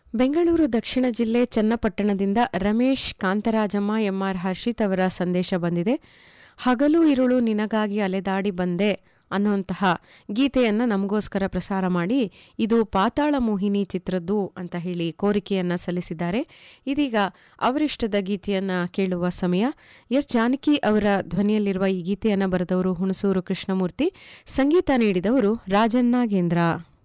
ಬೆಂಗಳೂರು ದಕ್ಷಿಣ ಜಿಲ್ಲೆ ಚನ್ನಪಟ್ಟಣದಿಂದ ರಮೇಶ್, ಕಾಂತರಾಜಮ್ಮ, ಎಂಆರ್ ಹರ್ಷಿತ್ ಅವರ ಸಂದೇಶ ಬಂದಿದೆ. ಹಗಲು ಇರುಳು ನಿನಗಾಗಿ ಅಲೆದಾಡಿ ಬಂದೆ ಅನ್ನುವಂತಹ ಗೀತೆಯನ್ನು ನಮಗೋಸ್ಕರ ಪ್ರಸಾರ ಮಾಡಿ, ಇದು ಪಾತಾಳ ಮೋಹಿನಿ ಚಿತ್ರದ್ದು ಅಂತ ಹೇಳಿ ಕೋರಿಕೆಯನ್ನು ಸಲ್ಲಿಸಿದ್ದಾರೆ. ಇದೀಗ ಅವರಿಷ್ಟದ ಗೀತೆಯನ್ನು ಕೇಳುವ ಸಮಯ. ಎಸ್ ಜಾನಕಿ ಅವರ ಧ್ವನಿಯಲ್ಲಿರುವ ಈ ಗೀತೆಯನ್ನು ಬರೆದವರು ಹುಣಸೂರು ಕೃಷ್ಣಮೂರ್ತಿ, ಸಂಗೀತ ನೀಡಿದವರು ರಾಜನ್ ನಾಗೇಂದ್ರ.